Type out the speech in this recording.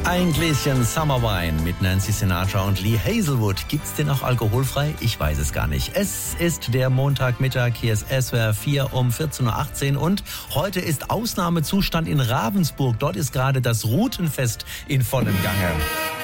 Ein Gläschen Summer Wine mit Nancy Sinatra und Lee Hazelwood. Gibt's den auch alkoholfrei? Ich weiß es gar nicht. Es ist der Montagmittag, hier ist SWR 4 um 14.18 Uhr und heute ist Ausnahmezustand in Ravensburg. Dort ist gerade das Rutenfest in vollem Gange.